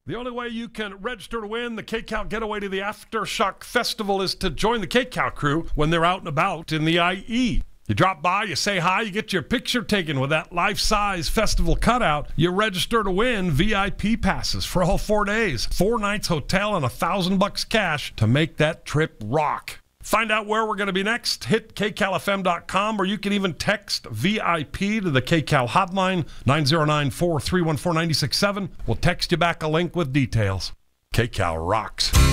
The only way you can register to win the KCAL Getaway to the Aftershock Festival is to join the KCAL crew when they're out and about in the IE. You drop by, you say hi, you get your picture taken with that life-size festival cutout. You register to win VIP passes for all 4 days, 4 nights hotel, and $1,000 cash to make that trip rock. Find out where we're going to be next. Hit kcalfm.com, or you can even text VIP to the KCAL hotline, 909-431-4967. We'll text you back a link with details. KCAL rocks.